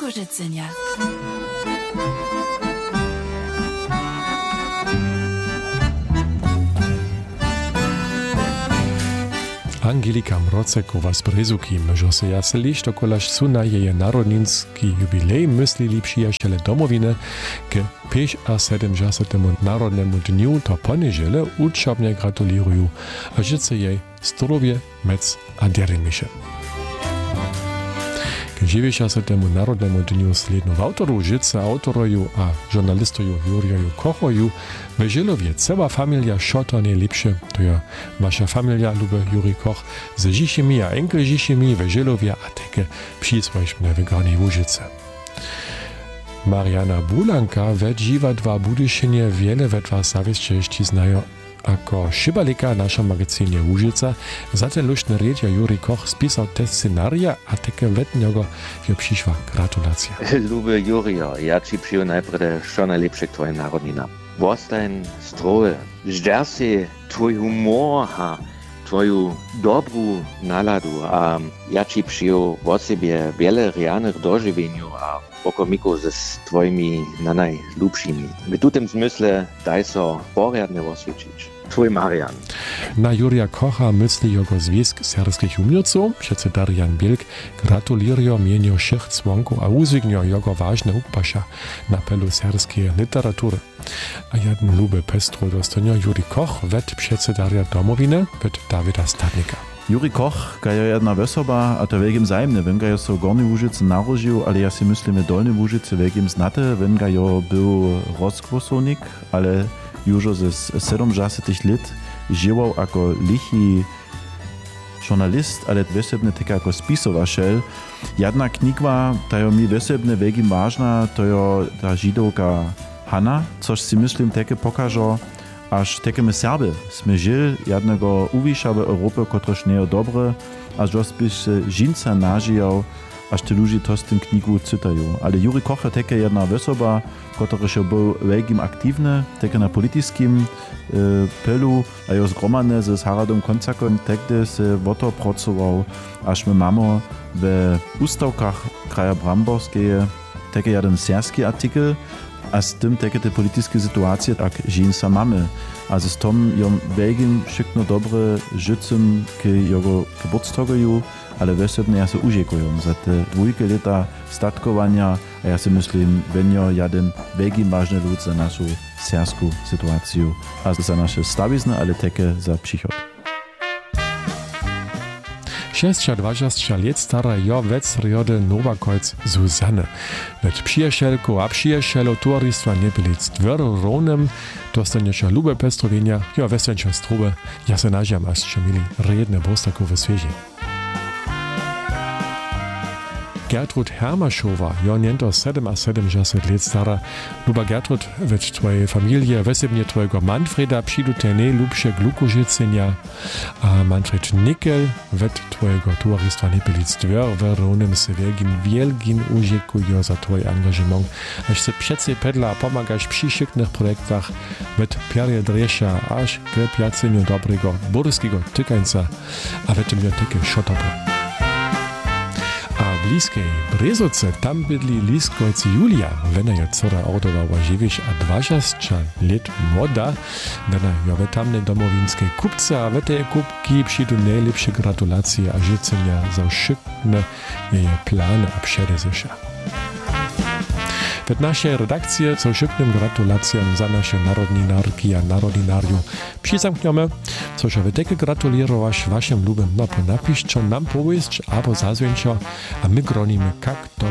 Glukożycenia. Angelika Mrocekowa z Brezuki, że se jaseliš dokolaž su na jeje narodninski jubilej myslili przyjaciele domowiny k 75. Narodnemu dniu to poniedziele uczobnie gratulirują, a życie jej zdrowie, mec a derinmiše. K 90. Narodnemu dniu sledno w autoru życia autoroju a żurnalistoju Juriju Kochoju w Żylowie cała familia szota najlepsze, to ja wasza familia lube Juri Koch ze Żiszymi a enkel Żiszymi w Żylowie a takie przysłajśmy w Garnej Łużyce. Mariana Bulanka wedźiwa dwa budyszynie wiele wedwa zawieszcześci znają ako szybalika nasza magazynie Łużyca. Za ten luźny redia Juri Koch spisał te scenaria, a takie wedniego w przyszła gratulacja. Luby Jurio, ja ci przyjął najpierw co najlepsze k twoim narodninam. Wostań zdrowy, żdżersy twój humor, twoją dobrą naladu, a ja ci przyjął w sobie wiele realnych dożywieniu, a pokomiku ze twoimi najlubszymi. W tym zmysle daj so porядne osvědčić. Twój Marian. Na Jurija Kocha myśli jego Związk Serbskich Umiejców, przece Darian Bielk, gratulirują mieniu všech członków, a uzwignią jego ważne ukpasza na pelu serbskiej literatury. A jeden luby pestro dostanie Juri Koch, wet przece Daria Domowiny, wet Dawida Stadnika. Juri Koch, ga je jedna osoba, a to wielkim zajemne, wenn ga je so Gornej Łużycy narodził, ale ja si myslím, Dolnej Łużycy wielkim znate, wenn ga je był rozgłosonik, ale już ze 70 lat żywał jako lichy journalist, ale wesebne tak jako spisowašel. Jedna kniga, ta je mi wesebne wielkim ważna, to je ta Żydowka Hanna, což si myslím také pokaże, aż takie my Serby sme žili jednego uwisza w Europie, kotrež nie je dobre, aż jos byś žinca nažijał, aż te ludzie to z tym knigu cytają. Ale Juri Koch je také jedna osoba, kotrež je był wielkim aktywny, také na politiskim pelu, a jo zgromane z Haradom Koncakom také se woto pracował, aż my mamy w ustawkach kraja Bramborskeje také jeden serski artikel, a z tym takie te politiskie sytuacje, tak żinca mamy. A z tym ją wielkim szykno dobre życiem k jego geburtstagu, ale wesebne ja se užiekują za te dwójkę lata statkowania, a ja si myslím, wenio jeden wielkim ważny lud za naszą serską sytuację, a za nasze stawizny, ale takie za przychód. 26 lat stara jo vec riode Nowakojc Zuzanne. Ved przyjacielku a przyjacielu towarystwa nie byli zdwero równym, dostaniesza lube pestrowienia, jo wesenčo strube, ja se nažiam, aż čo mili redne bostakowe swieži. Gertrud Hermaschowa, jo niento 77 lat stara, luba Gertrud, ved twojej familie, wesebnie twojego Manfreda przyjdu te najlubsze glukożycenia, a Manfred Nickel, ved twojego towarystwa nie byli zdwero w równym se wielkim užiekujo za twoj angażement, aż se przece pedla pomagasz przy szyknych projektach, ved Pierre Dresza, aż k piaceniu dobrego burskiego tykańca, a ved tym jo takie szotopy. A w bliskiej Brezoce tam bydli liskojcy Julia, wena je cora ordowała żywieś a 20 lat młoda, wena jo tamne domowinskiej kupce, a wete kupki przyjdą najlepsze gratulacje a życzenia za szybne jej plany a przedezysza. W naszej redakcji co szybnym gratulacjom za nasze narodninarki a narodninarium przyzamkniemy, coż wy takie gratulirować waszym lubym napiszcie nam powiedź albo zazwięcio, a my gronimy jak to